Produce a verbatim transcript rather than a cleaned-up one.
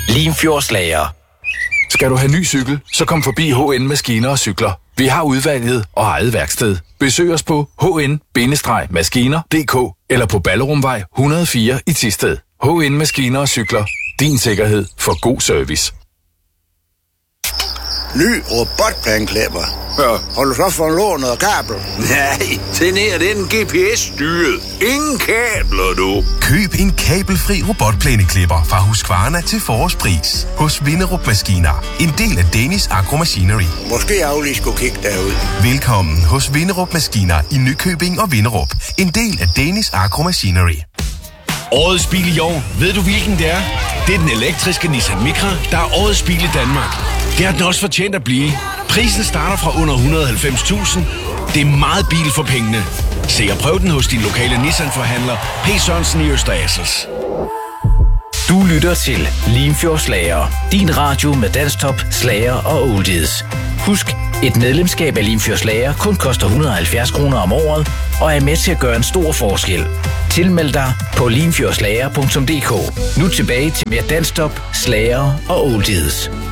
Limfjordslager. Skal du have ny cykel, så kom forbi H N Maskiner og Cykler. Vi har udvalget og eget værksted. Besøg os på h n maskiner punktum d k eller på Ballerumvej et hundrede og fire i Thisted. H N Maskiner og Cykler. Din sikkerhed for god service. Ny robotplæneklipper. Ja. Har du så fået lånt noget kabel? Nej, den her den er G P S-styret. Ingen kabler, du. Køb en kabelfri robotplæneklipper fra Husqvarna til forårspris hos Vinderup Maskiner. En del af Danish Agro Machinery. Måske jeg lige skulle kigge derud. Velkommen hos Vinderup Maskiner i Nykøbing og Vinderup. En del af Danish Agro Machinery. Årets bil i år, ved du hvilken det er? Det er den elektriske Nissan Micra, der er årets bil i Danmark. Det har den også fortjent at blive. Prisen starter fra under et hundrede og halvfems tusind. Det er meget bil for pengene. Se og prøv den hos din lokale Nissan-forhandler, P. Sørensen i Øster Assels. Du lytter til Limfjordslager. Din radio med danstop, slager og oldies. Husk, et medlemskab af Limfjordslager kun koster et hundrede og halvfjerds kroner om året og er med til at gøre en stor forskel. Tilmeld dig på limfjordslager punktum d k. Nu tilbage til mere danstop, slager og oldies.